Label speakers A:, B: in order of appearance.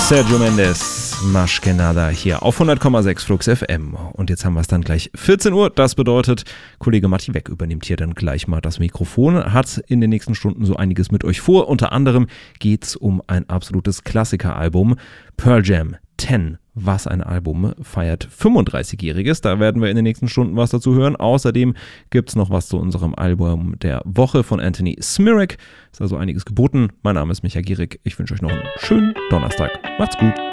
A: Sergio Mendes, Más que nada hier auf 100,6 Flux FM. Und jetzt haben wir es dann gleich 14 Uhr. Das bedeutet, Kollege Matti Weck übernimmt hier dann gleich mal das Mikrofon. Hat in den nächsten Stunden so einiges mit euch vor. Unter anderem geht es um ein absolutes Klassikeralbum. Pearl Jam 10. Was ein Album, feiert 35-Jähriges. Da werden wir in den nächsten Stunden was dazu hören. Außerdem gibt es noch was zu unserem Album der Woche von Anthony Smirak. Ist also einiges geboten. Mein Name ist Micha Gierig. Ich wünsche euch noch einen schönen Donnerstag. Macht's gut.